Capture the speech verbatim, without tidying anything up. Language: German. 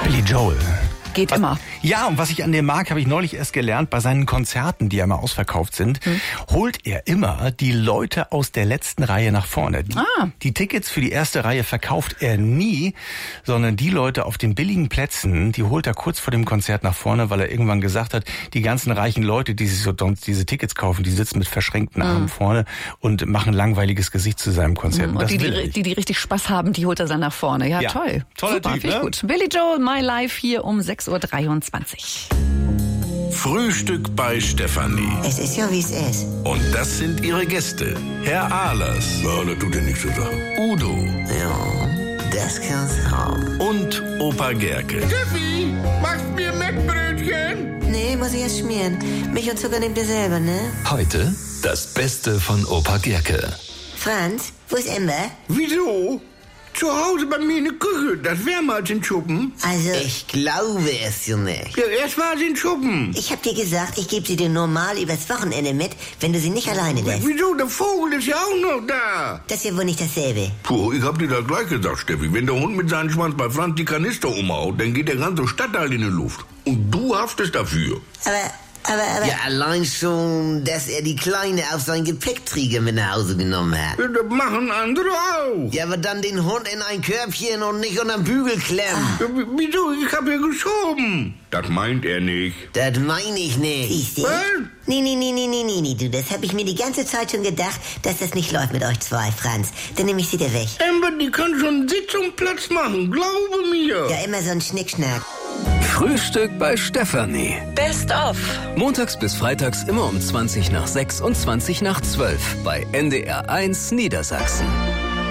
Billy Joel. Geht was, immer. Ja, und was ich an dem mag, habe ich neulich erst gelernt, bei seinen Konzerten, die ja immer ausverkauft sind, hm. holt er immer die Leute aus der letzten Reihe nach vorne. Die, ah. die Tickets für die erste Reihe verkauft er nie, sondern die Leute auf den billigen Plätzen, die holt er kurz vor dem Konzert nach vorne, weil er irgendwann gesagt hat, die ganzen reichen Leute, die sich so diese Tickets kaufen, die sitzen mit verschränkten Armen hm. vorne und machen ein langweiliges Gesicht zu seinem Konzert. Hm. Und, und die, die, die, die richtig Spaß haben, die holt er dann nach vorne. Ja, ja. toll. Toller Super, Typ, ne? gut. Billy Joel, My Life hier um sechs Uhr dreiundzwanzig. Frühstück bei Stefanie. Es ist ja, wie es ist. Und das sind ihre Gäste. Herr Ahlers. Ja, das tut ja nichts zu sagen. Udo. Ja, das kann's haben. Und Opa Gerke. Steffi, machst mir Mettbrötchen? Nee, muss ich erst schmieren. Milch und Zucker nehmt ihr selber, ne? Heute das Beste von Opa Gerke. Franz, wo ist Ember? Wieso? Zu Hause bei mir in der Küche. Das wärmer als in Schuppen. Also, ich glaube es ja nicht. Ja, erst war sie in Schuppen. Ich hab dir gesagt, ich gebe sie dir normal übers Wochenende mit, wenn du sie nicht alleine lässt. Wieso? Der Vogel ist ja auch noch da. Das ist ja wohl nicht dasselbe. Puh, ich hab dir das gleich gesagt, Steffi. Wenn der Hund mit seinem Schwanz bei Franz die Kanister umhaut, dann geht der ganze Stadtteil in die Luft. Und du haftest dafür. Aber... Aber, aber ja, allein schon, dass er die Kleine auf seinen Gepäckträger mit nach Hause genommen hat. Ja, das machen andere auch. Ja, aber dann den Hund in ein Körbchen und nicht unterm Bügel klemmen. Ja, wieso? Ich hab ja geschoben. Das meint er nicht. Das meine ich nicht. Siehst du? Nee, nee, nee, nee, nee, nee, nee, du, das hab ich mir die ganze Zeit schon gedacht, dass das nicht läuft mit euch zwei, Franz. Dann nehme ich sie dir weg. Amber, die kann schon Sitz und Platz machen, glaube mir. Ja, immer so ein Schnickschnack. Frühstück bei Stefanie. Best of. Montags bis freitags immer um zwanzig nach sechs und zwanzig nach zwölf bei N D R eins Niedersachsen.